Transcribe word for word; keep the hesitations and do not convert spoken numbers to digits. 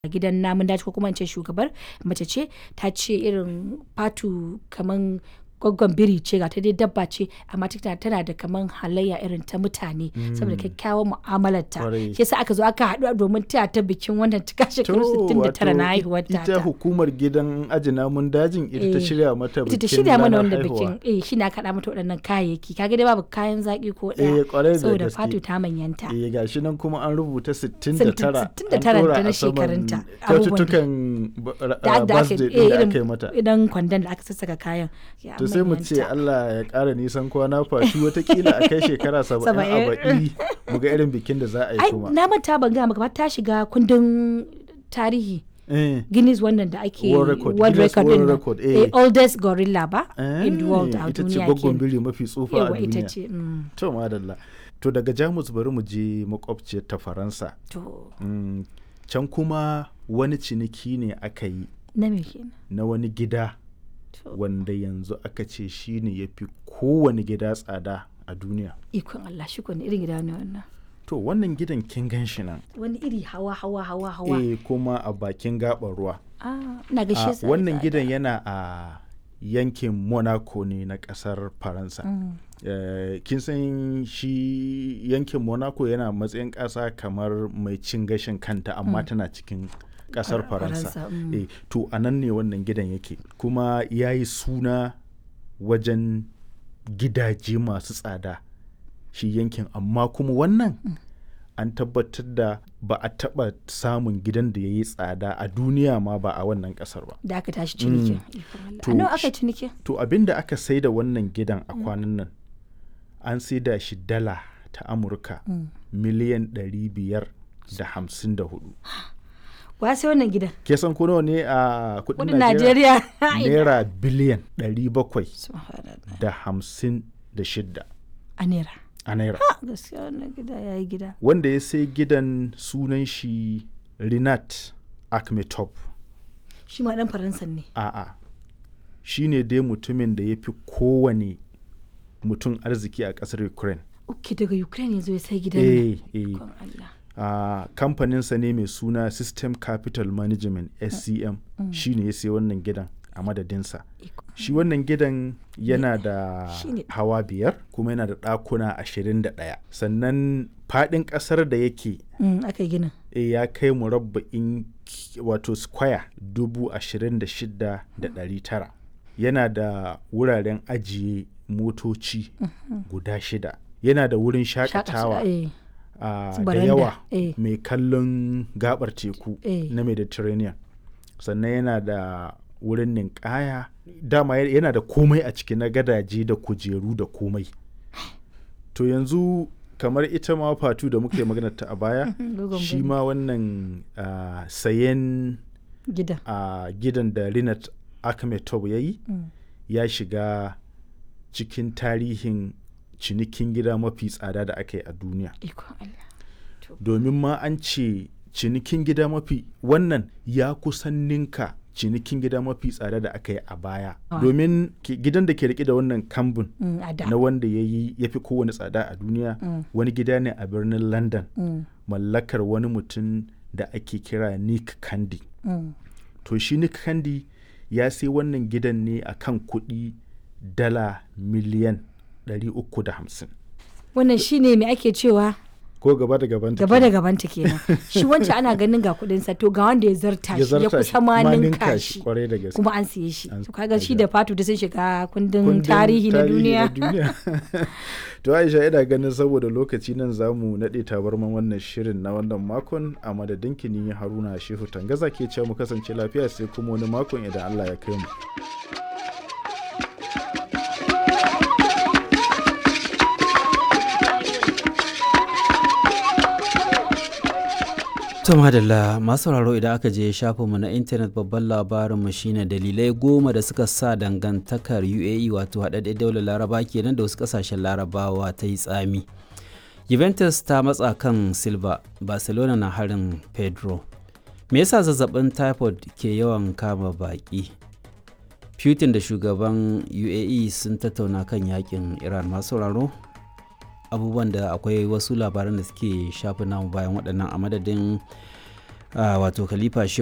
gidan namun daji ko kuma in ce shugabar mace ce ta ce irin fatu kaman gwaggon biri ce ga ta dai dabba ce amma tana da kaman halayya irin ta mutane saboda kyakkyawan mu'amalar ta shi yasa aka zo aka haɗu domin taya ta bikin wannan cika shekaru sittin da tara na haihuwar ta. Ita hukumar gidan aji namun dajin ita ta shirya mata bikin ita ta shirya mana wanda bikin eh shi na kaɗa mata waɗannan kayayyaki kaga dai babu kayan zaki ko ɗaya saboda fatu ta manyanta. Eh gashi nan kuma an rubuta sittin da tara sittin da tara da na shekarunta kyaututtukan birthday din da aka yi mata idan kwandon da aka sassaka kayan. Sai mu ce Allah ya ƙara nisan kwana fashi watakila a kai shekara saba'in a baɗi mu ga irin bikin da za a yi kuma. Na manta ban gaya maka ba ta shiga kundin tarihi. Guinness wannan da ake World Record, World Record din record, eh. oldest gorilla ba in the world a duniya. Ita ce gwaggon biri mafi tsufa a duniya. Ita ce. To madalla. To daga Jamus bari mu je makwabciyar ta Faransa. To. Can kuma wani ciniki ne aka yi. Na me kenan? Na wani gida. Wanda yanzu aka ce shi ne ya fi kowane gida tsada a duniya. Ikon Allah shi kone irin gida ne wannan. To wannan gidan kin gan shi nan. Wani iri hawa hawa hawa hawa. Eh kuma a bakin gaɓar ruwa. Ah, na ga shi wannan gidan yana a yankin Monaco ne na ƙasar Faransa. Mm. Uh, kin san shi yankin Monaco yana matsayin ƙasa kamar mai cin gashin kanta amma mm. tana cikin kasar Faransa. Mm. Eh, to a nan ne wannan gidan yake kuma ya yi suna wajen gidaje masu tsada shi yankin amma kuma wannan mm. an tabbatar da ba a taba samun gidan da ya yi tsada a duniya ma ba a wannan kasar ba. Da aka tashi cinikin. Mm. To, aka ciniki? To abinda aka sai da wannan gidan a kwanan nan an sai da shi dala ta Amurka mm. miliyan ɗari biyar da hamsin da hudu. Wa sai wannan gidan? Ke san ko nawa ne a kudin Najeriya? Naira biliyan ɗari bakwai da hamsin da shidda. A naira? A naira. Ha, gaskiya wannan gida ya yi gida. Wanda ya sai gidan sunan shi Rinat Akhmetov. Shi ma ɗan Faransa ne? A'a. Shi ne dai mutumin da ya fi kowane mutum arziki a ƙasar Ukraine. Ok, daga Ukraine yanzu ya sai gidan nan. Eh, eh. Allah. Uh, kamfaninsa ne mai suna System Capital Management S C M mm. mm. shi ne ya sai wannan gidan a madadinsa. Shi wannan gidan yana da hawa biyar kuma yana da ɗakuna ashirin da ɗaya sannan faɗin ƙasar da yake mm, aka gina e, ya kai murabba'in wato square dubu ashirin da shida da ɗari tara yana da wuraren ajiye motoci mm-hmm. guda shida yana da wurin shakatawa Uh, da yawa eh. mai kallon gabar teku eh. na Mediterranean sannan yana da wurin ninkaya dama yana da komai a ciki na gadaje da kujeru da komai. To yanzu kamar ita ma fatu da muka yi magana ta a baya shi ma wannan uh, sayen gidan uh, gidan da Rinat Akhmetov ya yi mm. ya shiga cikin tarihin cinikin gida mafi tsada da aka yi a duniya. Domin ma an ce cinikin gida mafi wannan ya kusan ninka cinikin gida mafi tsada da aka yi a baya. Oh. Domin gidan da ke rike da wannan kambun mm, na wanda ya yi ya fi kowane tsada a duniya mm. wani gida ne a birnin London mm. mallakar wani mutum da ake kira Nick Candy. Mm. To shi Nick Candy ya sai wannan gidan ne a kan kuɗi dala miliyan ɗari uku da hamsin. Wannan shi ne mai ake cewa ko gaba da gabanta gaba da gabanta kenan shi wancan ana ganin ga kudin sa to ga wanda ya zarta shi ya kusa ma ninka shi kuma an siye shi to kaga shi da fatu da sun shiga kundin tarihi na duniya. To Aisha ina ganin saboda lokaci nan zamu nade tabarman wannan shirin na wannan makon a madadin kini Haruna Shehu Tangaza ke cewa mu kasance lafiya sai kuma wani makon idan Allah ya kai mu. To madalla masu sauraro idan aka je shafinmu na intanet babban labarinmu shine dalilai goma da suka sa dangantakar U A E wato haɗaɗɗen daular laraba kenan da wasu ƙasashen larabawa ta yi tsami. Juventus ta matsa kan Silva, Barcelona na harin Pedro. Me yasa zazzabin typhoid ke yawan kama baƙi? Putin da shugaban U A E sun tattauna kan yakin Iran. Masu sauraro abubuwan da akwai wasu labaran da suke shafi namu bayan waɗannan a madadin wato Khalifa Shehu